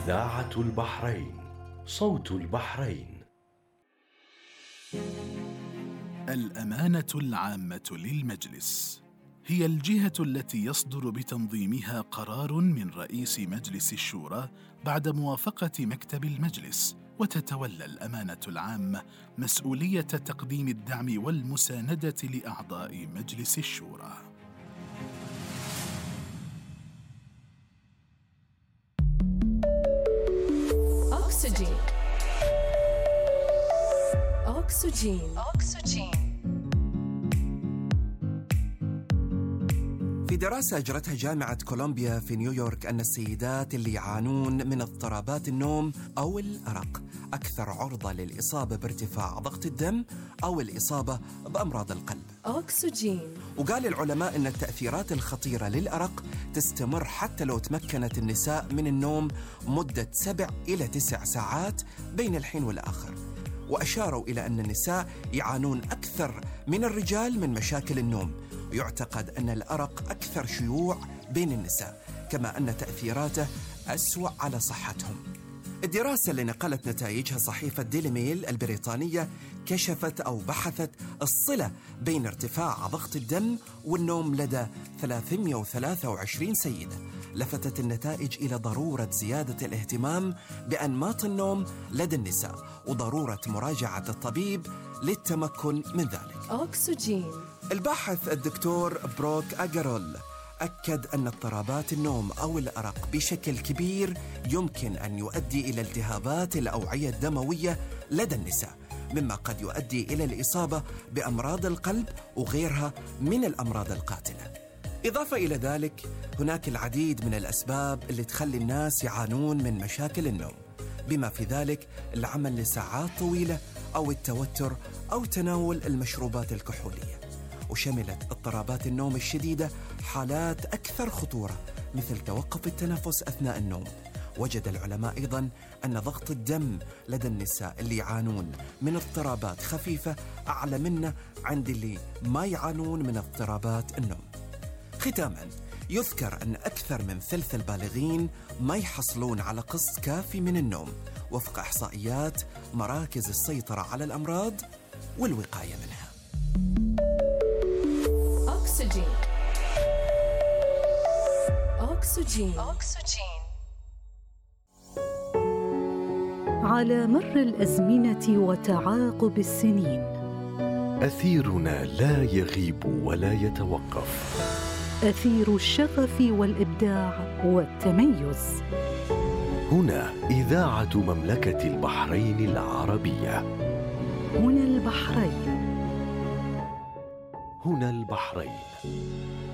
إذاعة البحرين، صوت البحرين. الأمانة العامة للمجلس هي الجهة التي يصدر بتنظيمها قرار من رئيس مجلس الشورى بعد موافقة مكتب المجلس، وتتولى الأمانة العامة مسؤولية تقديم الدعم والمساندة لأعضاء مجلس الشورى. أكسجين. في دراسة أجرتها جامعة كولومبيا في نيويورك أن السيدات اللي يعانون من اضطرابات النوم أو الأرق أكثر عرضة للإصابة بارتفاع ضغط الدم أو الإصابة بأمراض القلب. أكسجين. وقال العلماء أن التأثيرات الخطيرة للأرق تستمر حتى لو تمكنت النساء من النوم مدة 7 إلى 9 ساعات بين الحين والآخر. وأشاروا إلى أن النساء يعانون أكثر من الرجال من مشاكل النوم، ويعتقد أن الأرق أكثر شيوع بين النساء، كما أن تأثيراته أسوأ على صحتهم. الدراسة اللي نقلت نتائجها صحيفة ديلي ميل البريطانية كشفت أو بحثت الصلة بين ارتفاع ضغط الدم والنوم لدى 323 سيدة. لفتت النتائج إلى ضرورة زيادة الاهتمام بأنماط النوم لدى النساء، وضرورة مراجعة الطبيب للتمكن من ذلك. أكسجين. الباحث الدكتور بروك أجارول أكد أن اضطرابات النوم أو الأرق بشكل كبير يمكن أن يؤدي إلى التهابات الأوعية الدموية لدى النساء، مما قد يؤدي إلى الإصابة بأمراض القلب وغيرها من الأمراض القاتلة. إضافة إلى ذلك، هناك العديد من الأسباب اللي تخلي الناس يعانون من مشاكل النوم، بما في ذلك العمل لساعات طويلة أو التوتر أو تناول المشروبات الكحولية. وشملت اضطرابات النوم الشديدة حالات أكثر خطورة مثل توقف التنفس أثناء النوم. وجد العلماء أيضاً أن ضغط الدم لدى النساء اللي يعانون من اضطرابات خفيفة أعلى منه عند اللي ما يعانون من اضطرابات النوم. ختاماً، يذكر أن أكثر من ثلث البالغين ما يحصلون على قسط كافي من النوم، وفق إحصائيات مراكز السيطرة على الأمراض والوقاية منها. أكسجين. على مر الأزمنة وتعاقب السنين، أثيرنا لا يغيب ولا يتوقف، أثير الشغف والإبداع والتميز. هنا إذاعة مملكة البحرين العربية. هنا البحرين. هنا البحرين.